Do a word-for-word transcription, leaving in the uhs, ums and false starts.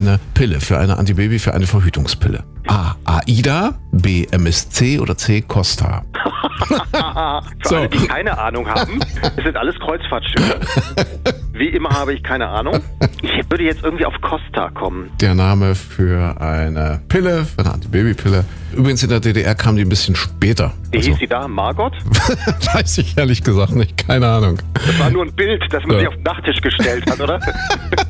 eine Pille, für eine Antibaby, für eine Verhütungspille? A. AIDA, B. M S C oder C. Costa? Für So. alle, die keine Ahnung haben, es sind alles Kreuzfahrtschiffe. Wie immer habe ich keine Ahnung. Ich würde jetzt irgendwie auf Costa kommen. Der Name für eine Pille, für eine Antibabypille. Übrigens in der D D R kam die ein bisschen später. Wie Also, hieß sie da? Margot? weiß ich ehrlich gesagt nicht, keine Ahnung. Das war nur ein Bild, das man Ja. sich auf den Nachttisch gestellt hat, oder?